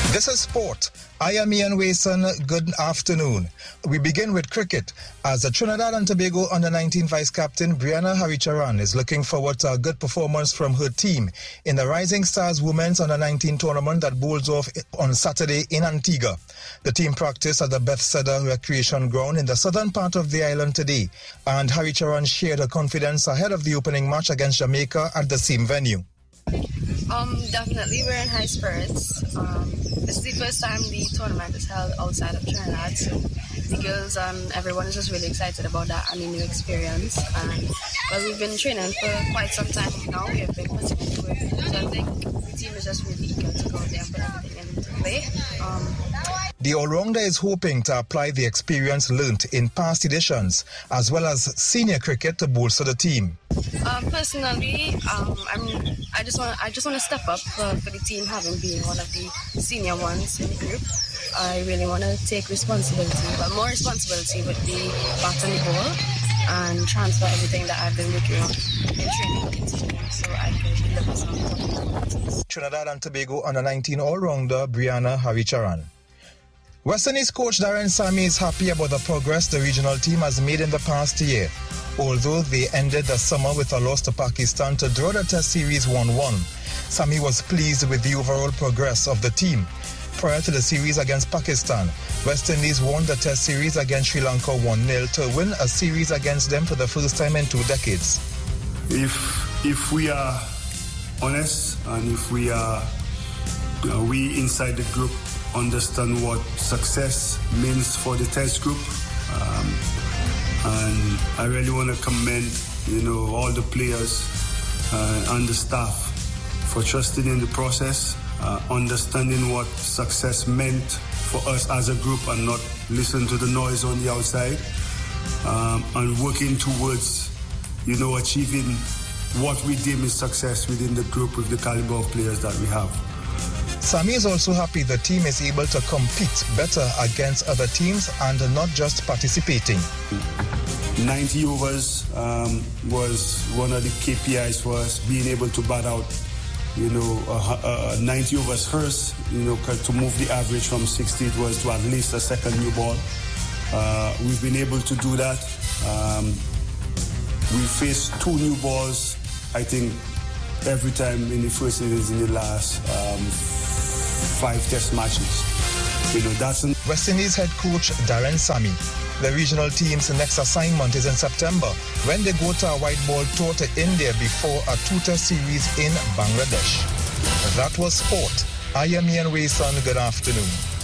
This is Sport. I am Ian Wason. Good afternoon. We begin with cricket as the Trinidad and Tobago under-19 vice-captain Brianna Haricharan is looking forward to a good performance from her team in the Rising Stars Women's under-19 tournament that bowls off on Saturday in Antigua. The team practiced at the Bethesda Recreation Ground in the southern part of the island today, and Haricharan shared her confidence ahead of the opening match against Jamaica at the same venue. Definitely we're in high spirits. This is the first time the tournament is held outside of Trinidad, so the girls and everyone is just really excited about that and the new experience. And well, we've been training for quite some time now. We have been putting into work, so I think the team is just really eager to go out there and put everything into play. The all-rounder is hoping to apply the experience learnt in past editions as well as senior cricket to bolster the team. Personally, I just want to step up for the team, having been one of the senior ones in the group. I really want to take responsibility, but more responsibility with the bat and the ball, and transfer everything that I've been working on in training into the game so I can deliver some. Trinidad and Tobago under-19 all-rounder Brianna Haricharan. West Indies coach Darren Sammy is happy about the progress the regional team has made in the past year. Although they ended the summer with a loss to Pakistan to draw the Test series 1-1, Sammy was pleased with the overall progress of the team. Prior to the series against Pakistan, West Indies won the Test series against Sri Lanka 1-0 to win a series against them for the first time in 2 decades. If we are honest and if we inside the group understand what success means for the Test group, and I really want to commend, all the players and the staff for trusting in the process, understanding what success meant for us as a group and not listen to the noise on the outside, and working towards, achieving what we deem is success within the group with the caliber of players that we have. Sammy is also happy the team is able to compete better against other teams and not just participating. 90 overs was one of the KPIs for us, being able to bat out, 90 overs first, to move the average from 60 it was to at least a second new ball. We've been able to do that. We faced 2 new balls, I think, every time in the first innings in the last 5 Test matches. West Indies head coach Darren Sammy. The regional team's next assignment is in September when they go to a white ball tour to India before a 2-Test series in Bangladesh. That was Sport. I am Ian Wason. Good afternoon.